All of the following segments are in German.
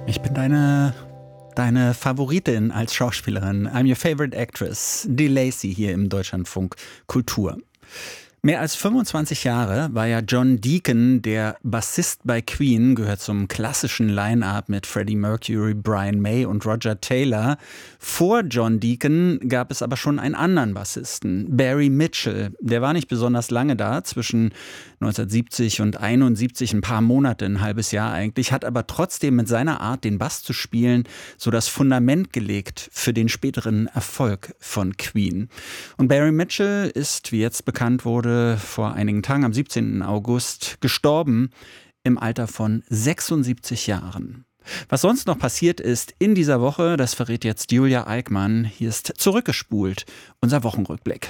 Ich bin deine Favoritin als Schauspielerin. I'm your favorite actress. Dee Lacey hier im Deutschlandfunk Kultur. Mehr als 25 Jahre war ja John Deacon der Bassist bei Queen, gehört zum klassischen Line-Up mit Freddie Mercury, Brian May und Roger Taylor. Vor John Deacon gab es aber schon einen anderen Bassisten, Barry Mitchell. Der war nicht besonders lange da, zwischen 1970 und 71, ein paar Monate, ein halbes Jahr eigentlich, hat aber trotzdem mit seiner Art, den Bass zu spielen, so das Fundament gelegt für den späteren Erfolg von Queen. Und Barry Mitchell ist, wie jetzt bekannt wurde, vor einigen Tagen am 17. August gestorben im Alter von 76 Jahren. Was sonst noch passiert ist in dieser Woche, das verrät jetzt Julia Eickmann. Hier ist Zurückgespult, unser Wochenrückblick.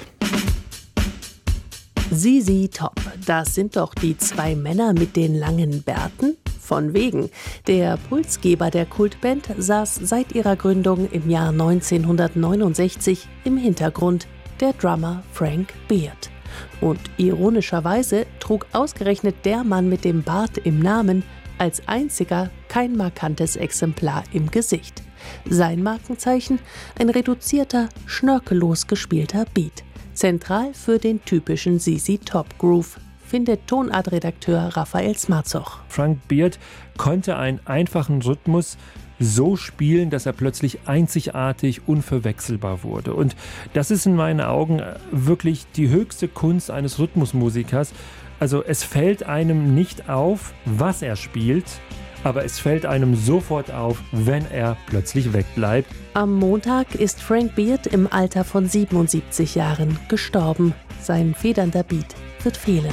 ZZ Top, das sind doch die zwei Männer mit den langen Bärten? Von wegen. Der Pulsgeber der Kultband saß seit ihrer Gründung im Jahr 1969 im Hintergrund, der Drummer Frank Beard. Und ironischerweise trug ausgerechnet der Mann mit dem Bart im Namen als einziger kein markantes Exemplar im Gesicht. Sein Markenzeichen: ein reduzierter, schnörkellos gespielter Beat. Zentral für den typischen ZZ Top Groove, findet Tonartredakteur Raphael Smarzoch. Frank Beard konnte einen einfachen Rhythmus so spielen, dass er plötzlich einzigartig, unverwechselbar wurde. Und das ist in meinen Augen wirklich die höchste Kunst eines Rhythmusmusikers. Also es fällt einem nicht auf, was er spielt, aber es fällt einem sofort auf, wenn er plötzlich wegbleibt. Am Montag ist Frank Beard im Alter von 77 Jahren gestorben. Sein federnder Beat wird fehlen.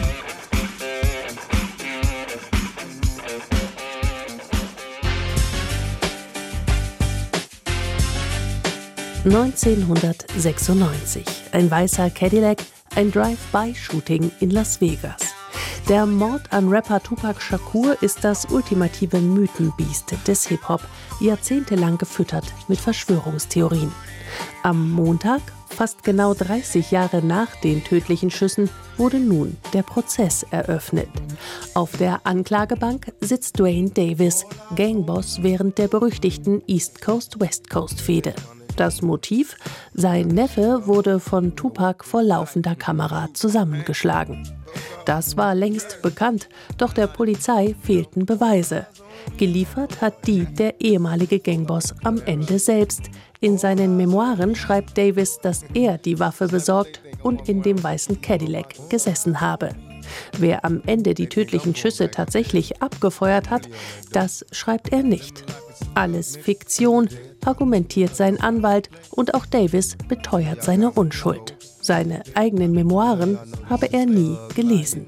(1996) Ein weißer Cadillac, ein Drive-by-Shooting in Las Vegas. Der Mord an Rapper Tupac Shakur ist das ultimative Mythenbiest des Hip-Hop, jahrzehntelang gefüttert mit Verschwörungstheorien. Am Montag, fast genau 30 Jahre nach den tödlichen Schüssen, wurde nun der Prozess eröffnet. Auf der Anklagebank sitzt Duane Davis, Gangboss während der berüchtigten East Coast-West Coast-Fehde. Das Motiv: sein Neffe wurde von Tupac vor laufender Kamera zusammengeschlagen. Das war längst bekannt, doch der Polizei fehlten Beweise. Geliefert hat die der ehemalige Gangboss am Ende selbst. In seinen Memoiren schreibt Davis, dass er die Waffe besorgt und in dem weißen Cadillac gesessen habe. Wer am Ende die tödlichen Schüsse tatsächlich abgefeuert hat, das schreibt er nicht. Alles Fiktion, argumentiert sein Anwalt, und auch Davis beteuert seine Unschuld. Seine eigenen Memoiren habe er nie gelesen.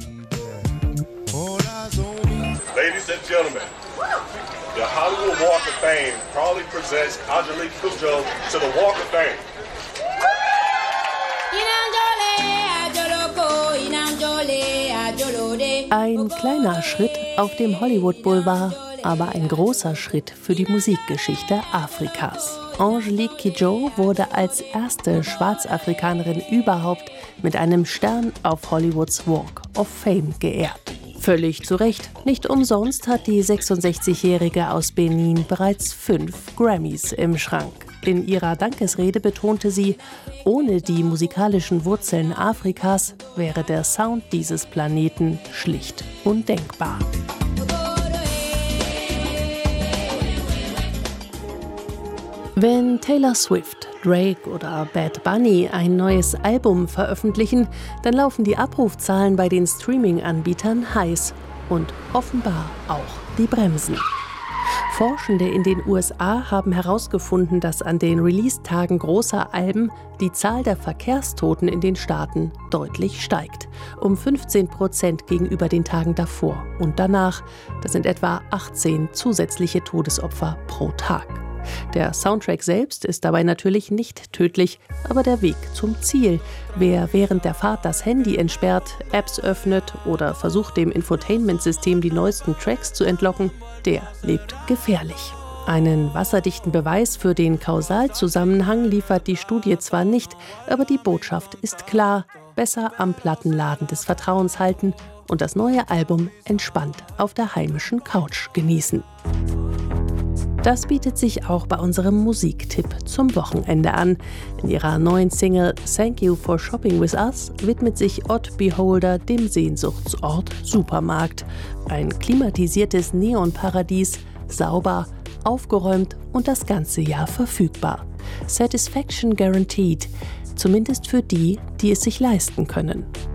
Ladies and gentlemen, the Hollywood Walk of Fame proudly presents Angelique Kidjo to the Walk of Fame. Ein kleiner Schritt auf dem Hollywood Boulevard, aber ein großer Schritt für die Musikgeschichte Afrikas. Angelique Kidjo wurde als erste Schwarzafrikanerin überhaupt mit einem Stern auf Hollywoods Walk of Fame geehrt. Völlig zu Recht. Nicht umsonst hat die 66-Jährige aus Benin bereits 5 Grammys im Schrank. In ihrer Dankesrede betonte sie, ohne die musikalischen Wurzeln Afrikas wäre der Sound dieses Planeten schlicht undenkbar. Wenn Taylor Swift, Drake oder Bad Bunny ein neues Album veröffentlichen, dann laufen die Abrufzahlen bei den Streaming-Anbietern heiß und offenbar auch die Bremsen. Forschende in den USA haben herausgefunden, dass an den Release-Tagen großer Alben die Zahl der Verkehrstoten in den Staaten deutlich steigt. Um 15% gegenüber den Tagen davor und danach. Das sind etwa 18 zusätzliche Todesopfer pro Tag. Der Soundtrack selbst ist dabei natürlich nicht tödlich, aber der Weg zum Ziel. Wer während der Fahrt das Handy entsperrt, Apps öffnet oder versucht, dem Infotainment-System die neuesten Tracks zu entlocken, der lebt gefährlich. Einen wasserdichten Beweis für den Kausalzusammenhang liefert die Studie zwar nicht, aber die Botschaft ist klar: besser am Plattenladen des Vertrauens halten und das neue Album entspannt auf der heimischen Couch genießen. Das bietet sich auch bei unserem Musiktipp zum Wochenende an. In ihrer neuen Single Thank You for Shopping with Us widmet sich Odd Beholder dem Sehnsuchtsort Supermarkt. Ein klimatisiertes Neonparadies, sauber, aufgeräumt und das ganze Jahr verfügbar. Satisfaction guaranteed, zumindest für die, die es sich leisten können.